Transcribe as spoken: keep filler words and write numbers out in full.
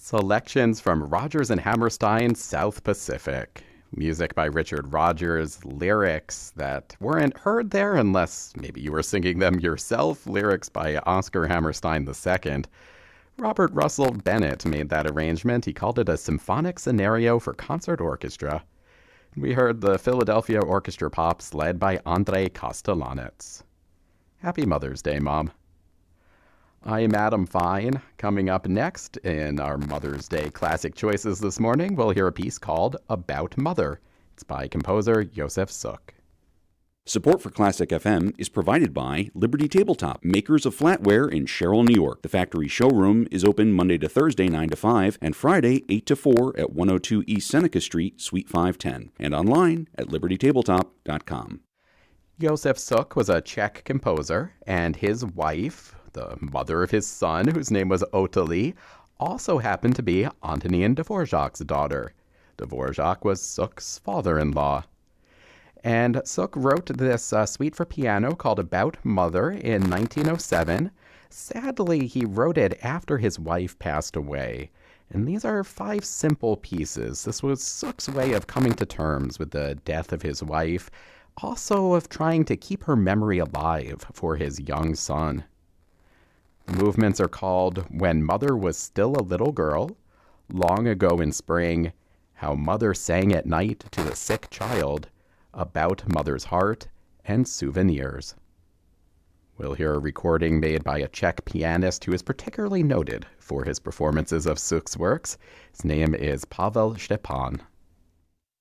Selections from Rodgers and Hammerstein's South Pacific. Music by Richard Rodgers, lyrics that weren't heard there unless maybe you were singing them yourself, lyrics by Oscar Hammerstein the Second. Robert Russell Bennett made that arrangement. He called it a symphonic scenario for concert orchestra. We heard the Philadelphia Orchestra Pops led by Andrei Kostelanetz. Happy Mother's Day, Mom. I'm Adam Fine. Coming up next in our Mother's Day Classic Choices this morning, we'll hear a piece called About Mother. It's by composer Yosef Suk. Support for Classic F M is provided by Liberty Tabletop, makers of flatware in Sherrill, New York. The factory showroom is open Monday to Thursday, nine to five, and Friday, eight to four at one oh two East Seneca Street, Suite five ten, and online at liberty tabletop dot com. Yosef Suk was a Czech composer, and his wife, the mother of his son, whose name was Ottilie, also happened to be Antonin Dvorak's daughter. Dvorak was Suk's father-in-law. And Suk wrote this uh, suite for piano called About Mother in nineteen oh seven. Sadly, he wrote it after his wife passed away. And these are five simple pieces. This was Suk's way of coming to terms with the death of his wife, also of trying to keep her memory alive for his young son. The movements are called When Mother Was Still a Little Girl, Long Ago in Spring, How Mother Sang at Night to the Sick Child, About Mother's Heart, and Souvenirs. We'll hear a recording made by a Czech pianist who is particularly noted for his performances of Suk's works. His name is Pavel Stepan.